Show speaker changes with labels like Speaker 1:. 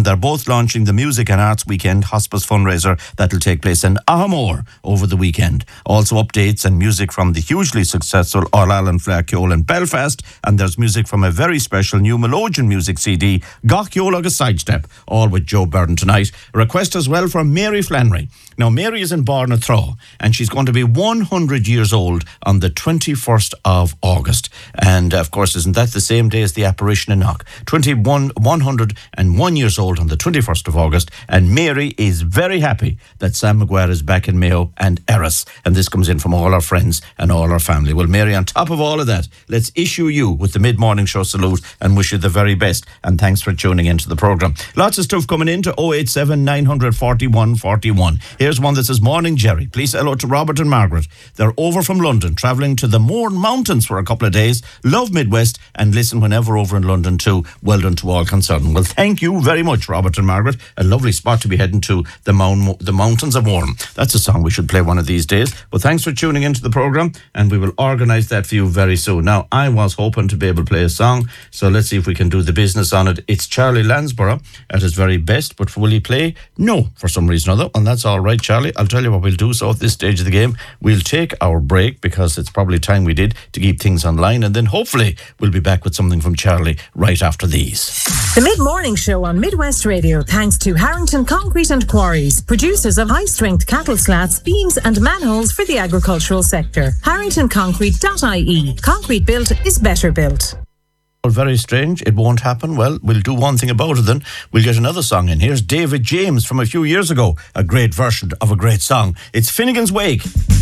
Speaker 1: and they're both launching the Music and Arts Weekend Hospice fundraiser that will take place in Ahamore over the weekend. Also updates and music from the hugely successful All Alan Fleadh in Belfast, and there's music from a very special new Melodeon music CD, Gach Yola Sidestep, all with Joe Byrne tonight. A request as well from Mary Flannery. Now, Mary is in Barnathraw, and she's going to be 100 years old on the 21st of August. And, of course, isn't that the same day as the apparition in Knock? 101 years old on the 21st of August, and Mary is very happy that Sam Maguire is back in Mayo and Erris. And this comes in from all our friends and all our family. Well, Mary, on top of all of that, let's issue you with the mid-morning show salute and wish you the very best. And thanks for tuning into the programme. Lots of stuff coming in to 087 941 41. Here's one that says, Morning, Jerry. Please hello to Robert and Margaret. They're over from London, travelling to the Mourne Mountains for a couple of days. Love Midwest and listen whenever over in London too. Well done to all concerned. Well, thank you very much, Robert and Margaret. A lovely spot to be heading to, the Mountains of Mourne. That's a song we should play one of these days. But thanks for tuning into the programme, and we will organise that for you very soon. Now, I was hoping to be able to play a song, so let's see if we can do the business on it. It's Charlie Lansborough at his very best, but will he play? No, for some reason or other, and that's all right, Charlie. I'll tell you what we'll do. So at this stage of the game, we'll take our break, because it's probably time we did to keep things online, and then hopefully we'll be back with something from Charlie right after these.
Speaker 2: The Mid-Morning Show on Midwest Radio, thanks to Harrington Concrete and Quarries, producers of high-strength cattle slats, beams and manholes for the agricultural sector. HarringtonConcrete.ie. Concrete built is better built.
Speaker 1: Very strange. It won't happen. Well, we'll do one thing about it then. We'll get another song in. Here's David James from a few years ago. A great version of a great song. It's Finnegan's Wake.